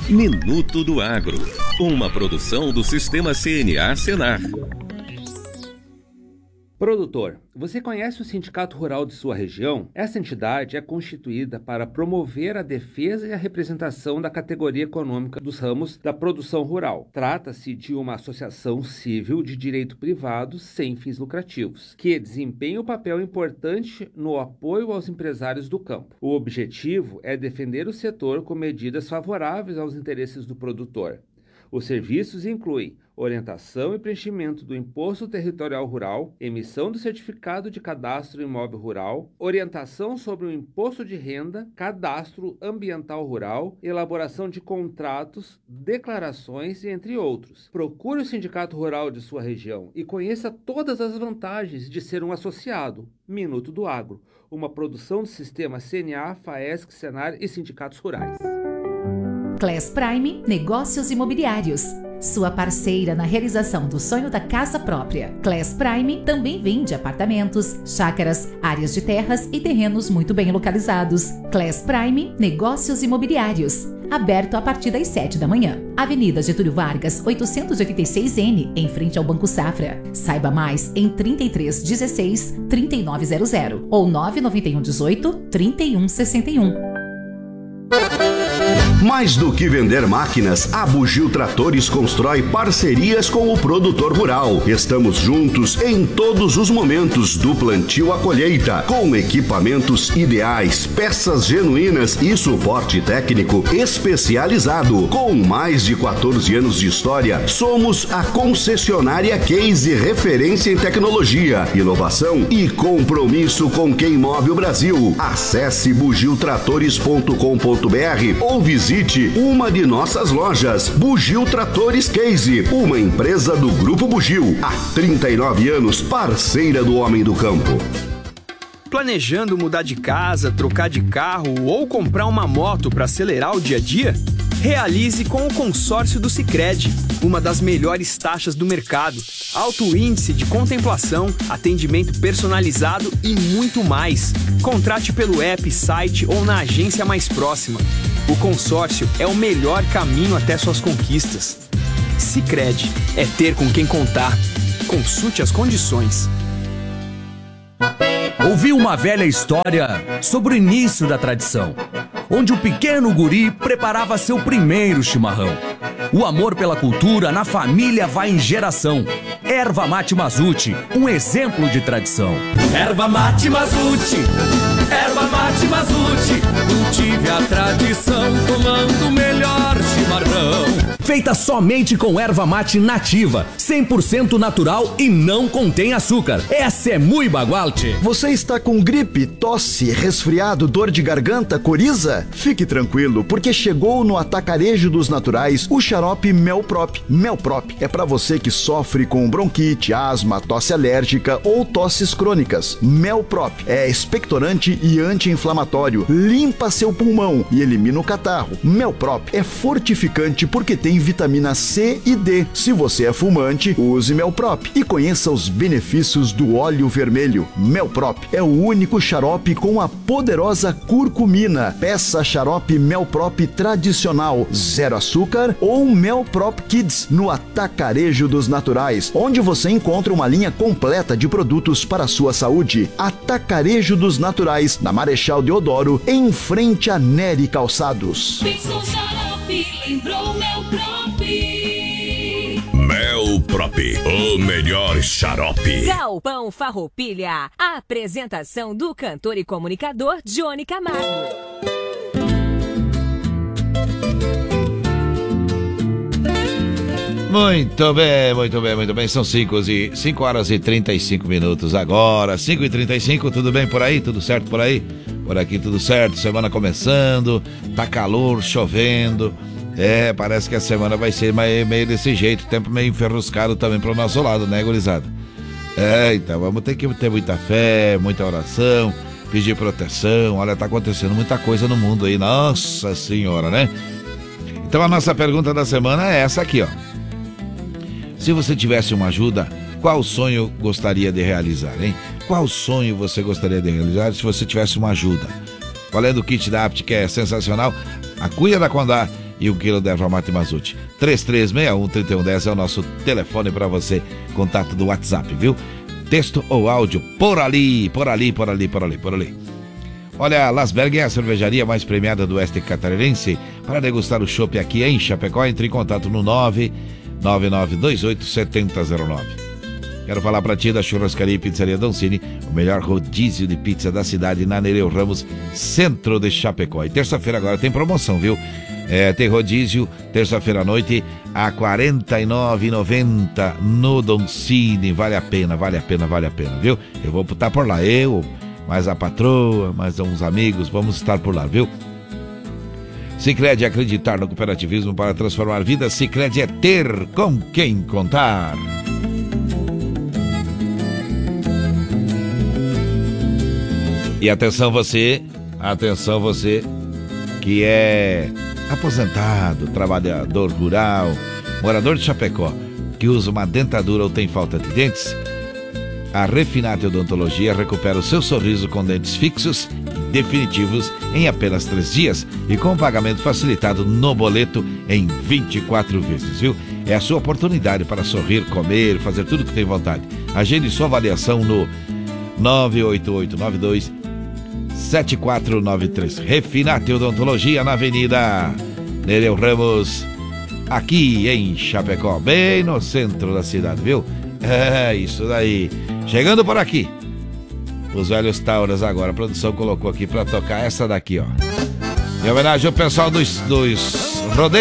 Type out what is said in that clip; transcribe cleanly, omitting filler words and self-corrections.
Minuto do Agro, uma produção do Sistema CNA Senar. Produtor, você conhece o Sindicato Rural de sua região? Essa entidade é constituída para promover a defesa e a representação da categoria econômica dos ramos da produção rural. Trata-se de uma associação civil de direito privado sem fins lucrativos, que desempenha um papel importante no apoio aos empresários do campo. O objetivo é defender o setor com medidas favoráveis aos interesses do produtor. Os serviços incluem orientação e preenchimento do Imposto Territorial Rural, emissão do Certificado de Cadastro Imóvel Rural, orientação sobre o Imposto de Renda, Cadastro Ambiental Rural, elaboração de contratos, declarações e entre outros. Procure o Sindicato Rural de sua região e conheça todas as vantagens de ser um associado. Minuto do Agro, uma produção do Sistema CNA, FAESC, Senar e Sindicatos Rurais. Class Prime Negócios Imobiliários, sua parceira na realização do sonho da casa própria. Class Prime também vende apartamentos, chácaras, áreas de terras e terrenos muito bem localizados. Class Prime Negócios Imobiliários, aberto a partir das 7 da manhã. Avenida Getúlio Vargas, 886N, em frente ao Banco Safra. Saiba mais em 3316-3900 ou 99118-3161. Mais do que vender máquinas, a Bugio Tratores constrói parcerias com o produtor rural. Estamos juntos em todos os momentos, do plantio à colheita, com equipamentos ideais, peças genuínas e suporte técnico especializado. Com mais de 14 anos de história, somos a concessionária Case, referência em tecnologia, inovação e compromisso com quem move o Brasil. Acesse bugiotratores.com.br ou visite uma de nossas lojas. Bugio Tratores Case, uma empresa do Grupo Bugio, há 39 anos, parceira do homem do campo. Planejando mudar de casa, trocar de carro ou comprar uma moto para acelerar o dia a dia? Realize com o consórcio do Sicredi, uma das melhores taxas do mercado, alto índice de contemplação, atendimento personalizado e muito mais. Contrate pelo app, site ou na agência mais próxima. O consórcio é o melhor caminho até suas conquistas. Sicredi é ter com quem contar. Consulte as condições. Ouvi uma velha história sobre o início da tradição, onde o pequeno guri preparava seu primeiro chimarrão. O amor pela cultura na família vai em geração. Erva Mate Mazuti, um exemplo de tradição. Erva Mate Mazuti, Erva Mate Mazuti, cultive a tradição tomando o melhor chimarrão. Feita somente com erva mate nativa, 100% natural e não contém açúcar. Essa é muito bagualte. Você está com gripe, tosse, resfriado, dor de garganta, coriza? Fique tranquilo, porque chegou no Atacarejo dos Naturais o xarope Melprop. Melprop é para você que sofre com bronquite, asma, tosse alérgica ou tosses crônicas. Melprop é expectorante e anti-inflamatório, limpa seu pulmão e elimina o catarro. Melprop é fortificante porque tem vitamina C e D. Se você é fumante, use Melprop e conheça os benefícios do óleo vermelho. Melprop é o único xarope com a poderosa curcumina. Peça xarope Melprop tradicional, 0 açúcar ou Melprop Kids no Atacarejo dos Naturais, onde você encontra uma linha completa de produtos para a sua saúde. Atacarejo dos Naturais, na Marechal Deodoro, em frente a Nery Calçados. Pensou xarope, lembrou Melprop. Melprop, o melhor xarope. Galpão Farroupilha, a apresentação do cantor e comunicador Johnny Camargo. Muito bem, muito bem, muito bem. São 5 horas e 35 minutos agora. 5h35, tudo bem por aí? Tudo certo por aí? Por aqui tudo certo, semana começando, tá calor, chovendo. Parece que a semana vai ser meio desse jeito, tempo meio enferruscado também pro nosso lado, né, gurizada? Então vamos ter que ter muita fé, muita oração, pedir proteção. Olha, tá acontecendo muita coisa no mundo aí, nossa senhora, né? Então a nossa pergunta da semana é essa aqui, ó. Se você tivesse uma ajuda, qual sonho gostaria de realizar, hein? Qual sonho você gostaria de realizar se você tivesse uma ajuda? Falei do kit da Apt, que é sensacional. A cuia da Condá e 1 quilo de erva mate Mazute. 3361-3110 é o nosso telefone para você. Contato do WhatsApp, viu? Texto ou áudio, por ali. Olha, Lasberg é a cervejaria mais premiada do oeste catarinense. Para degustar o chopp aqui em Chapecó, entre em contato no 999287009. Quero falar pra ti da Churrascaria e Pizzaria Doncini, o melhor rodízio de pizza da cidade, na Nereu Ramos, centro de Chapecó. E terça-feira agora tem promoção, viu? Tem rodízio, terça-feira à noite, a R$ 49,90 no Doncini. Vale a pena, viu? Eu vou estar por lá, mais a patroa, mais uns amigos, vamos estar por lá, viu? Sicredi, acreditar no cooperativismo para transformar vidas. Sicredi é ter com quem contar. E atenção você que é aposentado, trabalhador rural, morador de Chapecó, que usa uma dentadura ou tem falta de dentes. A Refinate Odontologia recupera o seu sorriso com dentes fixos e definitivos em apenas 3 dias e com pagamento facilitado no boleto em 24 vezes, viu? É a sua oportunidade para sorrir, comer, fazer tudo que tem vontade. Agende sua avaliação no 98892-7493. Refinate Odontologia na Avenida Nereu Ramos, aqui em Chapecó, bem no centro da cidade, viu? É isso daí. Chegando por aqui, os velhos Tauras agora. A produção colocou aqui pra tocar essa daqui, ó. Em homenagem ao pessoal dos rodeios.